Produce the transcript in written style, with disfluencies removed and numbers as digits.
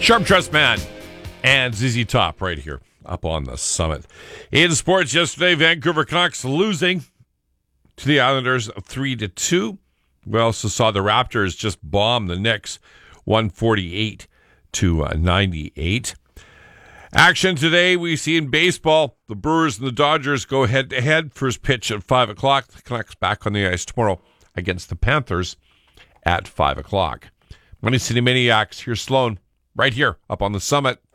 Sharp Dressed Man and ZZ Top right here up on the summit. In sports yesterday, Vancouver Canucks losing to the Islanders 3-2. We also saw the Raptors just bomb the Knicks 148-98. Action today we see in baseball. The Brewers and the Dodgers go head-to-head. First pitch at 5 o'clock. The Canucks back on the ice tomorrow against the Panthers at 5 o'clock. Money City Maniacs, here's Sloan right here up on the summit.